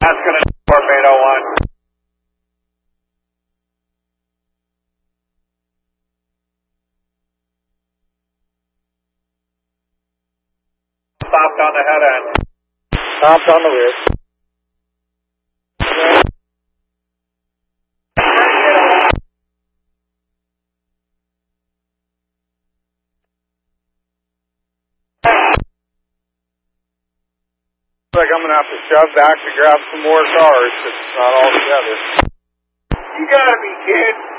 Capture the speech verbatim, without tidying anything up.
That's going to Corp eight oh one. Stopped on the head end. Stopped on the rear. Looks like I'm going to have to shove back to grab some more cars because it's not all together. You gotta be kidding.